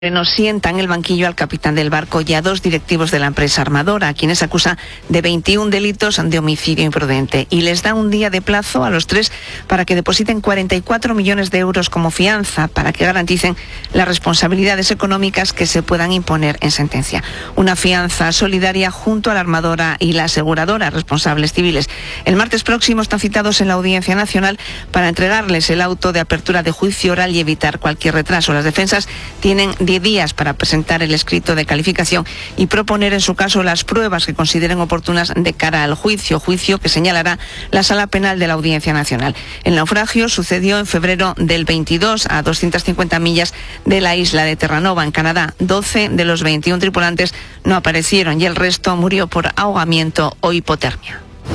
Nos sienta en el banquillo al capitán del barco y a 2 directivos de la empresa armadora, a quienes acusa de 21 delitos de homicidio imprudente. Y les da un día de plazo a los 3 para que depositen 44 millones de euros como fianza, para que garanticen las responsabilidades económicas que se puedan imponer en sentencia. Una fianza solidaria junto a la armadora y la aseguradora, responsables civiles. El martes próximo están citados en la Audiencia Nacional para entregarles el auto de apertura de juicio oral y evitar cualquier retraso. Las defensas tienen 10 días para presentar el escrito de calificación y proponer en su caso las pruebas que consideren oportunas de cara al juicio que señalará la Sala Penal de la Audiencia Nacional. El naufragio sucedió en febrero del 22 a 250 millas de la isla de Terranova, en Canadá. 12 de los 21 tripulantes no aparecieron y el resto murió por ahogamiento o hipotermia.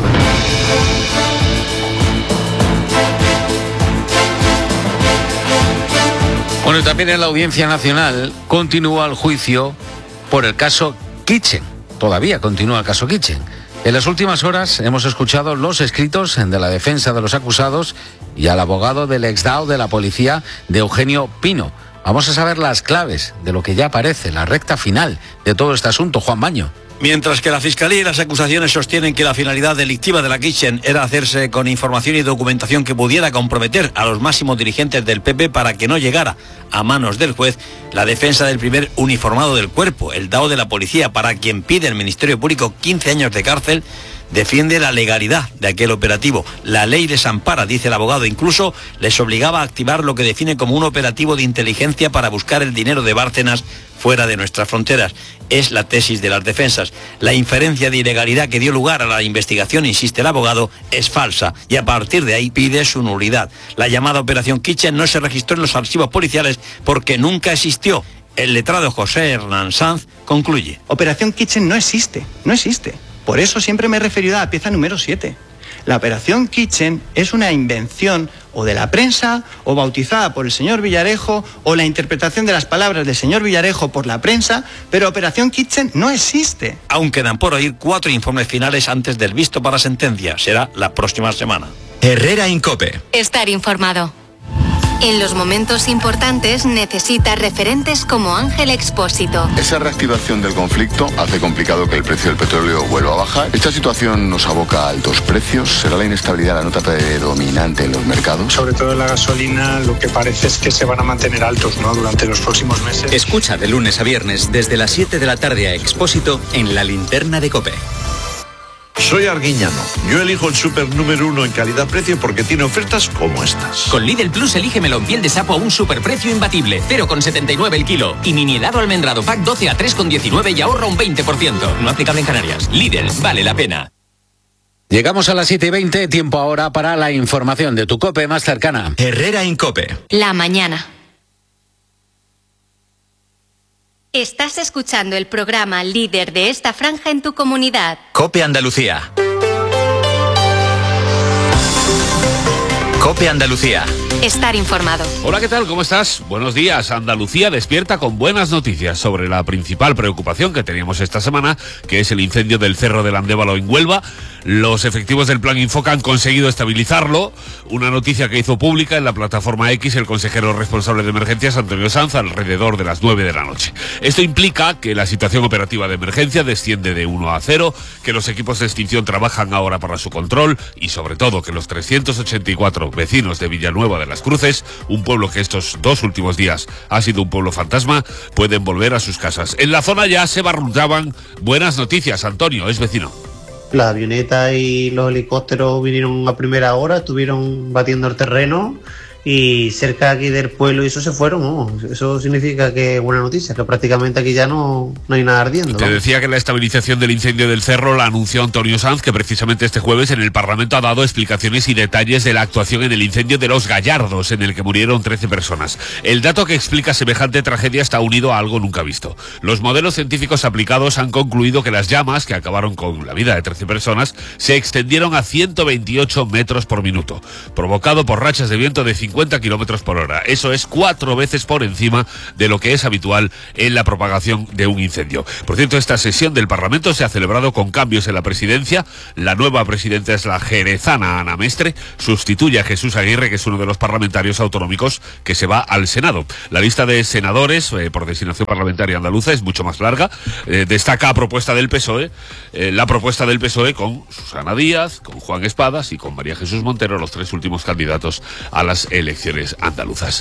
Bueno, y también en la Audiencia Nacional continúa el juicio por el caso Kitchen. Todavía continúa el caso Kitchen. En las últimas horas hemos escuchado los escritos de la defensa de los acusados y al abogado del exdao de la policía, de Eugenio Pino. Vamos a saber las claves de lo que ya parece la recta final de todo este asunto. Juan Baño. Mientras que la Fiscalía y las acusaciones sostienen que la finalidad delictiva de la Kitchen era hacerse con información y documentación que pudiera comprometer a los máximos dirigentes del PP para que no llegara a manos del juez, la defensa del primer uniformado del cuerpo, el DAO de la policía, para quien pide el Ministerio Público 15 años de cárcel, defiende la legalidad de aquel operativo. La ley les ampara, dice el abogado, incluso les obligaba a activar lo que define como un operativo de inteligencia para buscar el dinero de Bárcenas fuera de nuestras fronteras. Es la tesis de las defensas. La inferencia de ilegalidad que dio lugar a la investigación, insiste el abogado, es falsa y a partir de ahí pide su nulidad. La llamada Operación Kitchen no se registró en los archivos policiales porque nunca existió. El letrado José Hernán Sanz concluye. Operación Kitchen no existe. Por eso siempre me he referido a la pieza número 7. La Operación Kitchen es una invención o de la prensa o bautizada por el señor Villarejo o la interpretación de las palabras del señor Villarejo por la prensa, pero Operación Kitchen no existe. Aún quedan por oír 4 informes finales antes del visto para sentencia. Será la próxima semana. Herrera Incope. Estar informado. En los momentos importantes necesita referentes como Ángel Expósito. Esa reactivación del conflicto hace complicado que el precio del petróleo vuelva a bajar. Esta situación nos aboca a altos precios. ¿Será la inestabilidad la nota predominante en los mercados? Sobre todo en la gasolina, lo que parece es que se van a mantener altos, ¿no?, durante los próximos meses. Escucha de lunes a viernes desde las 7 de la tarde a Expósito en La Linterna de COPE. Soy Arguiñano. Yo elijo el súper número 1 en calidad-precio porque tiene ofertas como estas. Con Lidl Plus elige melón piel de sapo a un superprecio imbatible, 0,79 el kilo. Y mini helado almendrado pack 12 a 3,19 y ahorra un 20%. No aplicable en Canarias. Lidl, vale la pena. Llegamos a las 7:20, tiempo ahora para la información de tu COPE más cercana. Herrera Incope. La mañana. Estás escuchando el programa líder de esta franja en tu comunidad. COPE Andalucía. COPE Andalucía. Estar informado. Hola, ¿qué tal? ¿Cómo estás? Buenos días. Andalucía despierta con buenas noticias sobre la principal preocupación que teníamos esta semana, que es el incendio del Cerro del Andévalo en Huelva. Los efectivos del Plan Infoca han conseguido estabilizarlo, una noticia que hizo pública en la plataforma X el consejero responsable de emergencias, Antonio Sanz, alrededor de las 9 de la noche. Esto implica que la situación operativa de emergencia desciende de 1 a 0, que los equipos de extinción trabajan ahora para su control y sobre todo que los 384 vecinos de Villanueva de las Cruces, un pueblo que estos 2 últimos días ha sido un pueblo fantasma, pueden volver a sus casas. En la zona ya se barruntaban buenas noticias. Antonio es vecino. La avioneta y los helicópteros vinieron a primera hora, estuvieron batiendo el terreno y cerca aquí del pueblo y eso se fueron, ¿no? Eso significa que es buena noticia, que prácticamente aquí ya no hay nada ardiendo. Te decía que la estabilización del incendio del Cerro la anunció Antonio Sanz, que precisamente este jueves en el Parlamento ha dado explicaciones y detalles de la actuación en el incendio de Los Gallardos, en el que murieron 13 personas. El dato que explica semejante tragedia está unido a algo nunca visto. Los modelos científicos aplicados han concluido que las llamas, que acabaron con la vida de 13 personas, se extendieron a 128 metros por minuto, provocado por rachas de viento de 50 50 kilómetros por hora. Eso es 4 veces por encima de lo que es habitual en la propagación de un incendio. Por cierto, esta sesión del Parlamento se ha celebrado con cambios en la presidencia. La nueva presidenta es la jerezana Ana Mestre, sustituye a Jesús Aguirre, que es uno de los parlamentarios autonómicos que se va al Senado. La lista de senadores por designación parlamentaria andaluza es mucho más larga. Destaca a propuesta del PSOE, la propuesta del PSOE con Susana Díaz, con Juan Espadas y con María Jesús Montero, los 3 últimos candidatos a las elecciones andaluzas.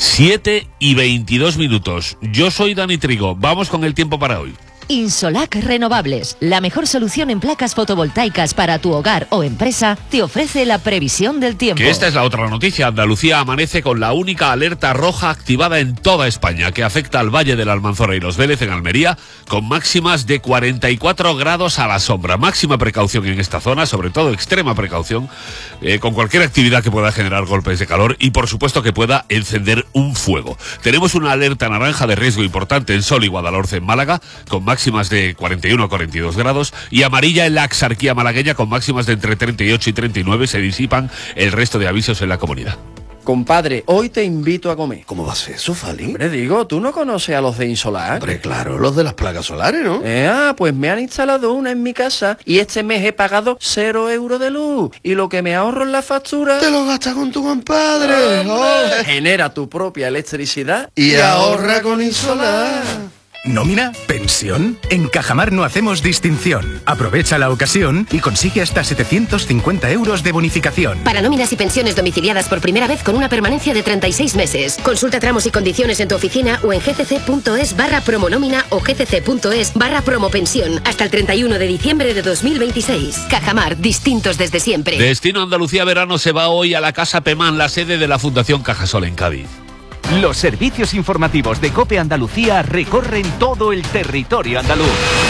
7:22. Yo soy Dani Trigo. Vamos con el tiempo para hoy. Insolac Renovables, la mejor solución en placas fotovoltaicas para tu hogar o empresa, te ofrece la previsión del tiempo. Que esta es la otra noticia. Andalucía amanece con la única alerta roja activada en toda España, que afecta al Valle de la Almanzora y Los Vélez en Almería, con máximas de 44 grados a la sombra. Máxima precaución en esta zona, sobre todo extrema precaución, con cualquier actividad que pueda generar golpes de calor y por supuesto que pueda encender un fuego. Tenemos una alerta naranja de riesgo importante en Sol y Guadalhorce en Málaga, con máximas de 41 a 42 grados, y amarilla en la Axarquía malagueña con máximas de entre 38 y 39. Se disipan el resto de avisos en la comunidad. Compadre, hoy te invito a comer. ¿Cómo va a ser eso, Fali? Hombre, digo, ¿tú no conoces a los de Insolac? Hombre, claro, los de las placas solares, ¿no? Pues me han instalado una en mi casa y este mes he pagado 0 euros de luz. Y lo que me ahorro en la factura... ¡Te lo gastas con tu compadre! ¡Oh! Genera tu propia electricidad y ahorra con Insolac. ¿Nómina? ¿Pensión? En Cajamar no hacemos distinción. Aprovecha la ocasión y consigue hasta 750 euros de bonificación. Para nóminas y pensiones domiciliadas por primera vez con una permanencia de 36 meses. Consulta tramos y condiciones en tu oficina o en gcc.es/promonómina o gcc.es/promopensión hasta el 31 de diciembre de 2026. Cajamar, distintos desde siempre. Destino Andalucía Verano se va hoy a la Casa Pemán, la sede de la Fundación Cajasol en Cádiz. Los servicios informativos de COPE Andalucía recorren todo el territorio andaluz.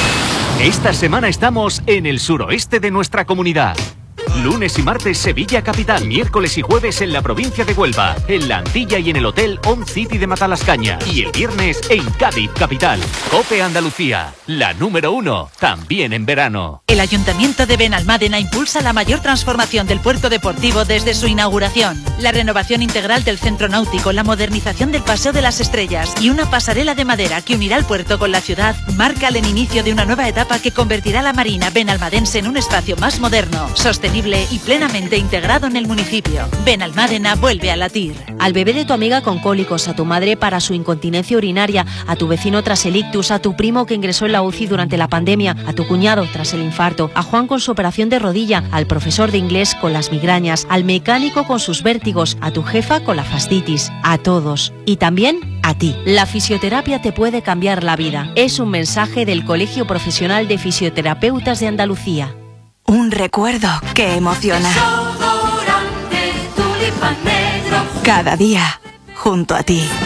Esta semana estamos en el suroeste de nuestra comunidad. Lunes y martes Sevilla capital, miércoles y jueves en la provincia de Huelva, en La Antilla y en el Hotel On City de Matalascaña, y el viernes en Cádiz capital. COPE Andalucía, la número 1, también en verano. El Ayuntamiento de Benalmádena impulsa la mayor transformación del puerto deportivo desde su inauguración. La renovación integral del centro náutico, la modernización del Paseo de las Estrellas y una pasarela de madera que unirá el puerto con la ciudad marcan el inicio de una nueva etapa que convertirá la marina benalmadense en un espacio más moderno, sostenible y plenamente integrado en el municipio. Benalmádena vuelve a latir. Al bebé de tu amiga con cólicos, a tu madre para su incontinencia urinaria, a tu vecino tras el ictus, a tu primo que ingresó en la UCI durante la pandemia, a tu cuñado tras el infarto, a Juan con su operación de rodilla, al profesor de inglés con las migrañas, al mecánico con sus vértigos, a tu jefa con la fascitis, a todos. Y también a ti. La fisioterapia te puede cambiar la vida. Es un mensaje del Colegio Profesional de Fisioterapeutas de Andalucía. Un recuerdo que emociona. Cada día, junto a ti.